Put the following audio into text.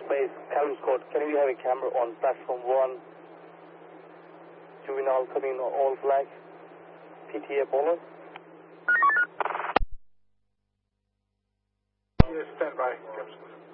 Base, Calvin Scott, can we have a camera on platform 1? Juvenile coming all black, PTA Polo. Yes, stand by, Captain.